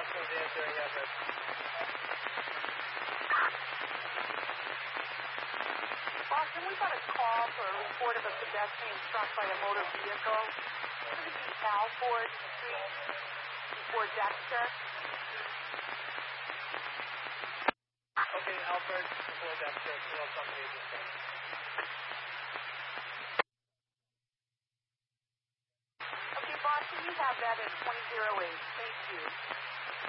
Boston is answering effort. Boston, we got a call for a report of a pedestrian struck by a motor vehicle. This is the Alford Street before Dexter. Okay, Alford before Dexter. We'll have something to say. Okay, Boston, you have that at 2008. Thank you.